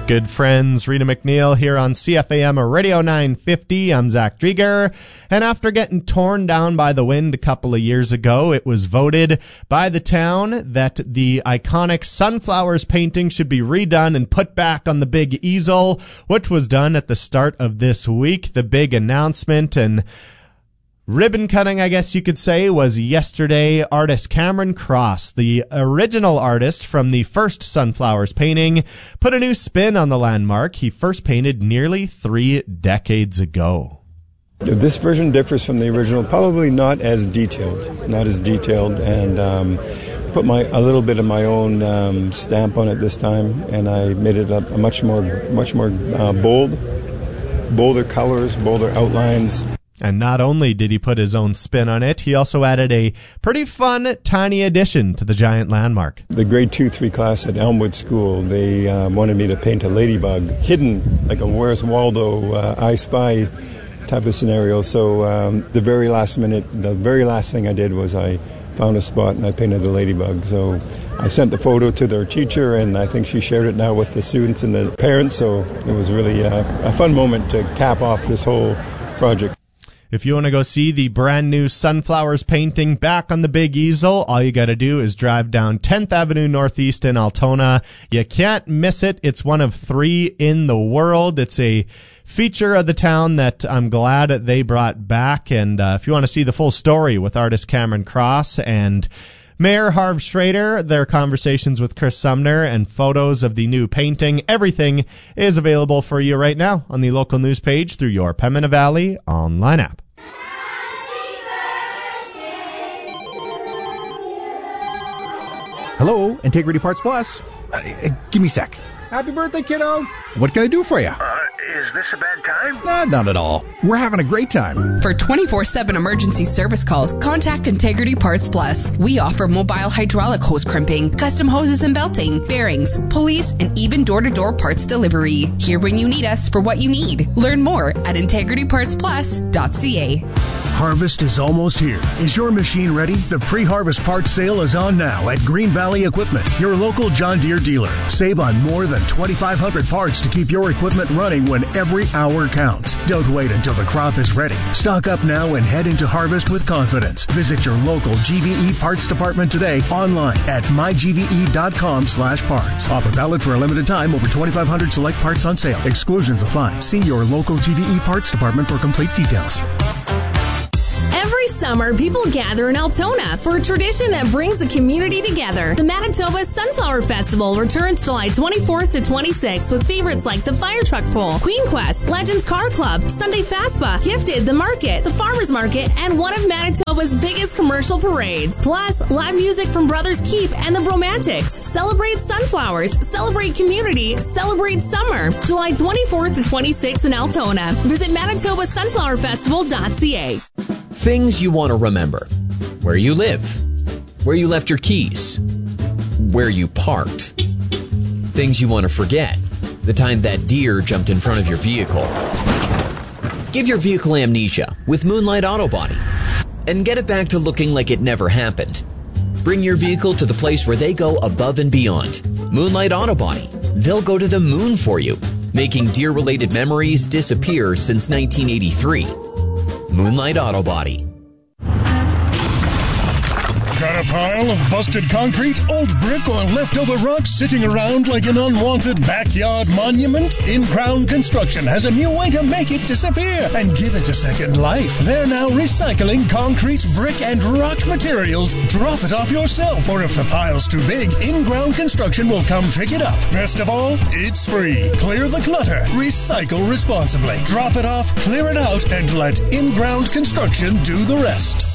good friends. Rita McNeil here on CFAM Radio 950. I'm Zach Drieger. And after getting torn down by the wind a couple of years ago, it was voted by the town that the iconic Sunflowers painting should be redone and put back on the big easel, which was done at the start of this week. The big announcement and ribbon cutting, I guess you could say, was yesterday. Artist Cameron Cross, the original artist from the first Sunflowers painting, put a new spin on the landmark he first painted nearly 3 decades ago. This version differs from the original, probably not as detailed, and put a little bit of my own stamp on it this time, and I made it a much more bolder colors, bolder outlines. And not only did he put his own spin on it, he also added a pretty fun, tiny addition to the giant landmark. The grade 2-3 class at Elmwood School, they wanted me to paint a ladybug, hidden, like a Where's Waldo, I Spy type of scenario. So the very last thing I did was I found a spot and I painted the ladybug. So I sent the photo to their teacher, and I think she shared it now with the students and the parents. So it was really a fun moment to cap off this whole project. If you want to go see the brand new Sunflowers painting back on the big easel, all you got to do is drive down 10th Avenue Northeast in Altona. You can't miss it. It's one of 3 in the world. It's a feature of the town that I'm glad they brought back. And if you want to see the full story with artist Cameron Cross and Mayor Harv Schrader, their conversations with Chris Sumner, and photos of the new painting, everything is available for you right now on the local news page through your Pembina Valley online app. Hello, Integrity Parts Plus. Give me a sec. Happy birthday, kiddo. What can I do for you? Is this a bad time? Not at all. We're having a great time. For 24/7 emergency service calls, contact Integrity Parts Plus. We offer mobile hydraulic hose crimping, custom hoses and belting, bearings, pulleys, and even door-to-door parts delivery. Here when you need us for what you need. Learn more at integritypartsplus.ca. Harvest is almost here. Is your machine ready? The pre-harvest parts sale is on now at Green Valley Equipment, your local John Deere dealer. Save on more than 2,500 parts to keep your equipment running when every hour counts. Don't wait until the crop is ready. Stock up now and head into harvest with confidence. Visit your local GVE parts department today online at mygve.com/parts. Offer valid for a limited time. Over 2,500 select parts on sale. Exclusions apply. See your local GVE parts department for complete details. Every summer, people gather in Altona for a tradition that brings the community together. The Manitoba Sunflower Festival returns July 24th to 26th with favorites like the Fire Truck Pull, Queen Quest, Legends Car Club, Sunday Fastba, Gifted, the Market, the Farmers Market, and one of Manitoba's biggest commercial parades. Plus, live music from Brothers Keep and the Bromantics. Celebrate sunflowers, celebrate community, celebrate summer. July 24th to 26th in Altona. Visit ManitobaSunflowerFestival.ca. Things you want to remember. Where you live. Where you left your keys. Where you parked. Things you want to forget. The time that deer jumped in front of your vehicle. Give your vehicle amnesia with Moonlight Auto Body and get it back to looking like it never happened. Bring your vehicle to the place where they go above and beyond. Moonlight Auto Body. They'll go to the moon for you, making deer-related memories disappear since 1983. Moonlight Auto Body. Got a pile of busted concrete, old brick, or leftover rocks sitting around like an unwanted backyard monument? In-Crown Construction has a new way to make it disappear and give it a second life. They're now recycling concrete, brick, and rock materials. Drop it off yourself, or if the pile's too big, In-Crown Construction will come pick it up. Best of all, it's free. Clear the clutter. Recycle responsibly. Drop it off, clear it out, and let In-Ground Construction do the rest.